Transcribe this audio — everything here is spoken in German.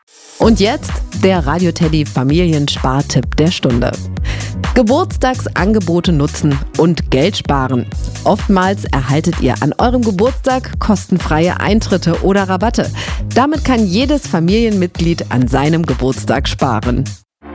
Und jetzt der Radio Teddy Familienspartipp der Stunde. Geburtstagsangebote nutzen und Geld sparen. Oftmals erhaltet ihr an eurem Geburtstag kostenfreie Eintritte oder Rabatte. Damit kann jedes Familienmitglied an seinem Geburtstag sparen.